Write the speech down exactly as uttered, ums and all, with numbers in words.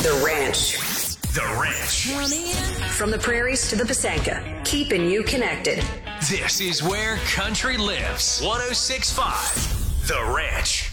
The Ranch. The Ranch. From the prairies to the Pasanka, keeping you connected. This is where country lives. one oh six point five The Ranch.